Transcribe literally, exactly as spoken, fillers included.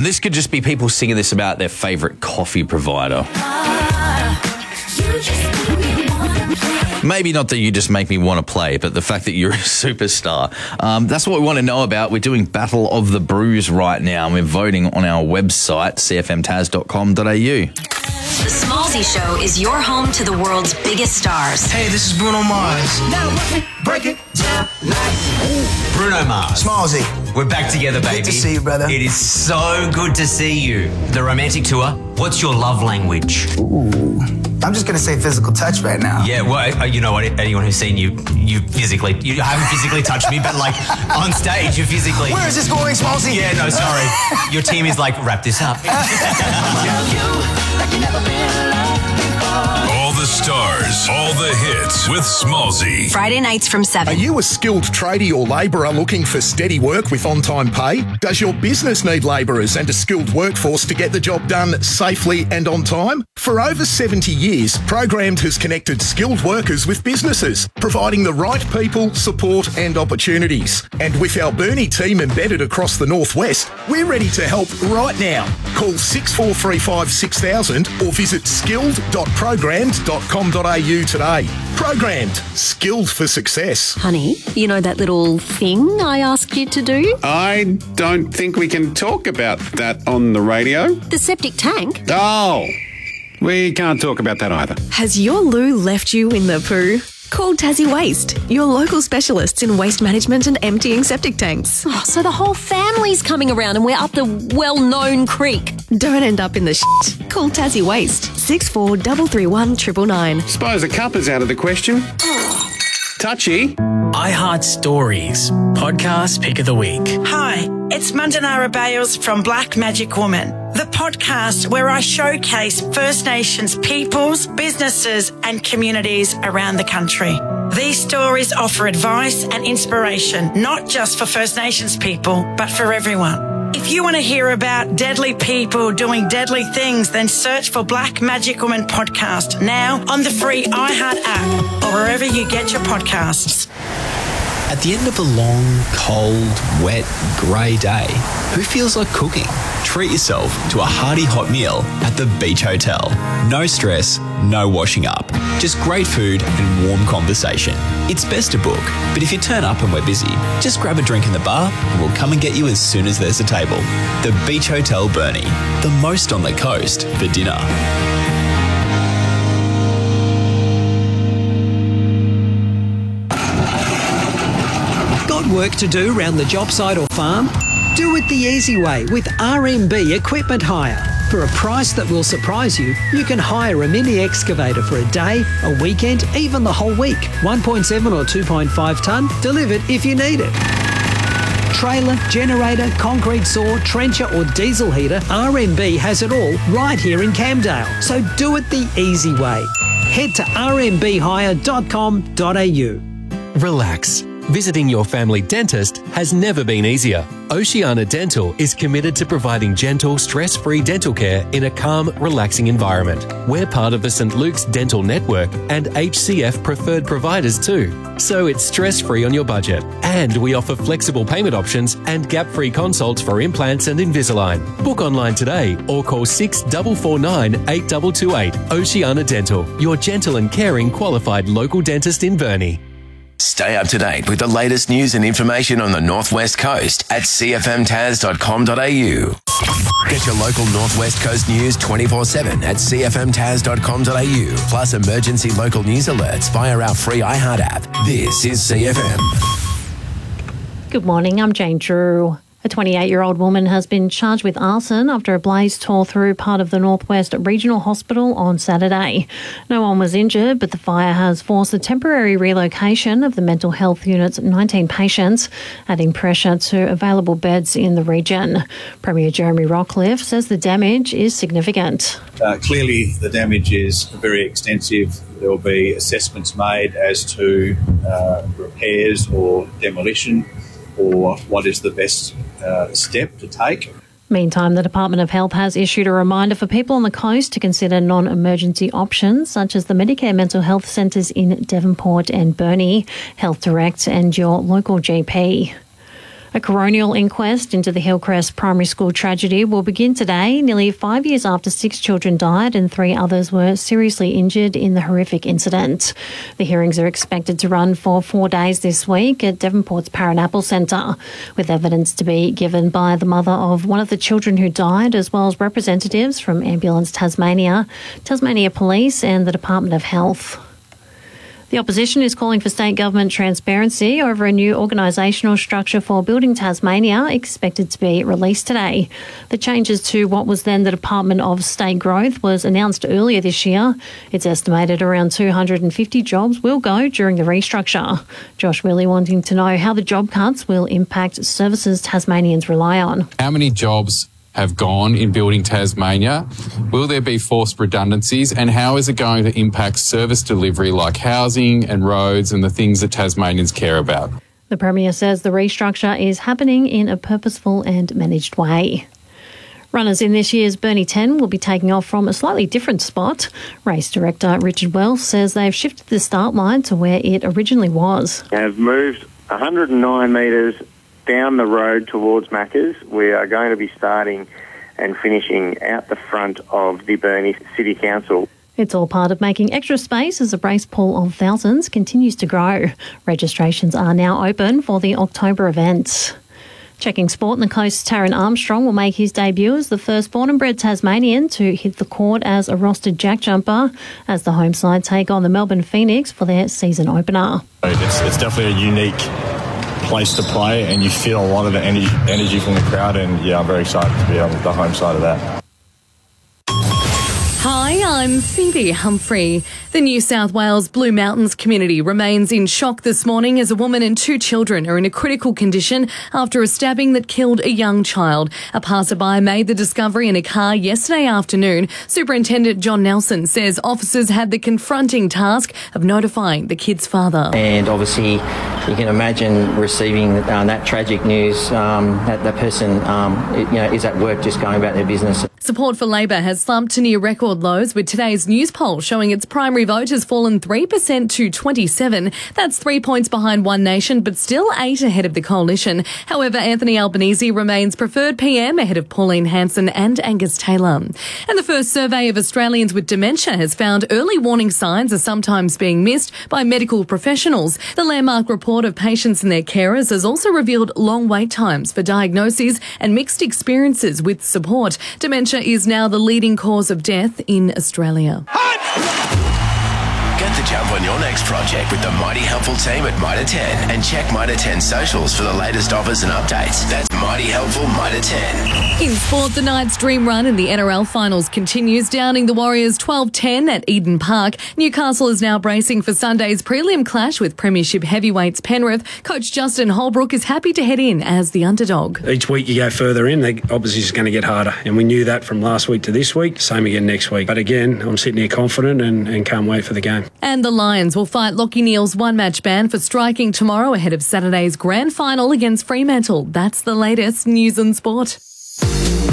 And this could just be people singing this about their favourite coffee provider. Maybe not that you just make me want to play, but the fact that you're a superstar. Um, that's what we want to know about. We're doing Battle of the Brews right now, and we're voting on our website, c f m taz dot com dot a u. The Smallzy Show is your home to the world's biggest stars. Hey, this is Bruno Mars. Now break it down like Bruno Mars. Smallzy. We're back together, baby. Good to see you, brother. It is so good to see you. The romantic tour. What's your love language? Ooh. I'm just going to say physical touch right now. Yeah, well, you know what? Anyone who's seen you, you physically, you haven't physically touched me, but like on stage, you physically. Where is this going, Smallzy? Yeah, no, sorry. Your team is like, wrap this up. All the stars, all the hits with Smallzy. Friday nights from seven. Are you a skilled tradie or labourer looking for steady work with on-time pay? Does your business need labourers and a skilled workforce to get the job done safely and on time? For over seventy years, Programmed has connected skilled workers with businesses, providing the right people, support and opportunities. And with our Burnie team embedded across the Northwest, we're ready to help right now. Call six four three five six thousand or visit skilled dot programmed dot com dot a u today. Programmed. Skilled for success. Honey, you know that little thing I asked you to do? I don't think we can talk about that on the radio. The septic tank? Oh, we can't talk about that either. Has your loo left you in the poo? Call Tassie Waste, your local specialists in waste management and emptying septic tanks. Oh, so the whole family's coming around and we're up the well-known creek. Don't end up in the shit. Call Tassie Waste, six four three three one nine nine nine. Suppose a cup is out of the question. Touchy. iHeart Stories, podcast pick of the week. Hi, it's Mandanara Bales from Black Magic Woman, the podcast where I showcase First Nations peoples, businesses and communities around the country. These stories offer advice and inspiration, not just for First Nations people, but for everyone. If you want to hear about deadly people doing deadly things, then search for Black Magic Woman Podcast now on the free iHeart app or wherever you get your podcasts. At the end of a long, cold, wet, grey day, who feels like cooking? Treat yourself to a hearty hot meal at the Beach Hotel. No stress, no washing up. Just great food and warm conversation. It's best to book, but if you turn up and we're busy, just grab a drink in the bar and we'll come and get you as soon as there's a table. The Beach Hotel Burnie, the most on the coast for dinner. Got work to do around the job site or farm? Do it the easy way with R M B Equipment Hire. For a price that will surprise you, you can hire a mini excavator for a day, a weekend, even the whole week. one point seven or two point five tonne, delivered if you need it. Trailer, generator, concrete saw, trencher or diesel heater, R M B has it all right here in Camdale. So do it the easy way. Head to r m b hire dot com dot a u. Relax. Visiting your family dentist has never been easier. Oceana Dental is committed to providing gentle, stress-free dental care in a calm, relaxing environment. We're part of the Saint Luke's Dental Network and H C F preferred providers too, so it's stress-free on your budget. And we offer flexible payment options and gap-free consults for implants and Invisalign. Book online today or call six four four nine eight two two eight. Oceana Dental, your gentle and caring qualified local dentist in Burnie. Stay up to date with the latest news and information on the Northwest Coast at c f m taz dot com dot a u. Get your local Northwest Coast news twenty-four seven at c f m taz dot com dot a u, plus emergency local news alerts via our free iHeart app. This is C F M. Good morning, I'm Jane Drew. A twenty-eight-year-old woman has been charged with arson after a blaze tore through part of the Northwest Regional Hospital on Saturday. No one was injured, but the fire has forced the temporary relocation of the mental health unit's nineteen patients, adding pressure to available beds in the region. Premier Jeremy Rockliff says the damage is significant. Uh, clearly, the damage is very extensive. There will be assessments made as to uh, repairs or demolition, or what is the best uh, step to take. Meantime, the Department of Health has issued a reminder for people on the coast to consider non-emergency options such as the Medicare mental health centres in Devonport and Burnie, Health Direct and your local G P. A coronial inquest into the Hillcrest Primary School tragedy will begin today, nearly five years after six children died and three others were seriously injured in the horrific incident. The hearings are expected to run for four days this week at Devonport's Paranapple Centre, with evidence to be given by the mother of one of the children who died, as well as representatives from Ambulance Tasmania, Tasmania Police and the Department of Health. The opposition is calling for state government transparency over a new organisational structure for Building Tasmania, expected to be released today. The changes to what was then the Department of State Growth was announced earlier this year. It's estimated around two hundred fifty jobs will go during the restructure. Josh Willie wanting to know how the job cuts will impact services Tasmanians rely on. How many jobs have gone in Building Tasmania? Will there be forced redundancies? And how is it going to impact service delivery like housing and roads and the things that Tasmanians care about? The Premier says the restructure is happening in a purposeful and managed way. Runners in this year's Burnie ten will be taking off from a slightly different spot. Race director Richard Wells says they've shifted the start line to where it originally was. We have moved one hundred nine metres down the road towards Macca's. We are going to be starting and finishing out the front of the Burnie City Council. It's all part of making extra space as the race pool of thousands continues to grow. Registrations are now open for the October events. Checking sport on the coast, Taron Armstrong will make his debut as the first born and bred Tasmanian to hit the court as a rostered jack jumper as the home side take on the Melbourne Phoenix for their season opener. It's, it's definitely a unique place to play and you feel a lot of the energy, energy from the crowd, and yeah, I'm very excited to be on the home side of that. Hi, I'm Phoebe Humphrey. The New South Wales Blue Mountains community remains in shock this morning as a woman and two children are in a critical condition after a stabbing that killed a young child. A passerby made the discovery in a car yesterday afternoon. Superintendent John Nelson says officers had the confronting task of notifying the kid's father. And obviously, you can imagine receiving uh, that tragic news. Um, that the person um, it, you know, is at work just going about their business. Support for Labor has slumped to near record lows, with today's news poll showing its primary vote has fallen three percent to twenty-seven. That's three points behind One Nation, but still eight ahead of the coalition. However, Anthony Albanese remains preferred P M ahead of Pauline Hanson and Angus Taylor. And the first survey of Australians with dementia has found early warning signs are sometimes being missed by medical professionals. The landmark report of patients and their carers has also revealed long wait times for diagnoses and mixed experiences with support. Dementia is now the leading cause of death in Australia. Get the jump on your next project with the Mighty Helpful team at Mitre ten and check Mitre ten socials for the latest offers and updates. That's Mighty Helpful Mitre ten. In sport, the Knights' dream run in the N R L finals continues, downing the Warriors twelve ten at Eden Park. Newcastle is now bracing for Sunday's prelim clash with Premiership heavyweights Penrith. Coach Justin Holbrook is happy to head in as the underdog. Each week you go further in, the opposition's going to get harder, and we knew that from last week to this week. Same again next week. But again, I'm sitting here confident and, and can't wait for the game. And the Lions will fight Lachie Neale's one-match ban for striking tomorrow ahead of Saturday's grand final against Fremantle. That's the latest news and sport.